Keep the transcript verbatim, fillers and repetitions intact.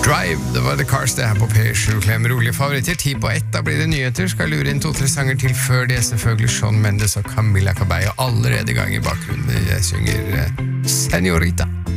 Drive, det var The Cars det her på P sju. Klem rolige favoritter, ti på ett, da blir det nyheter. Skal lure inn to-tre sanger til før det, selvfølgelig Shawn Mendes og Camila Cabello allerede i gang i bakgrunnen. Jeg synger uh, Senorita.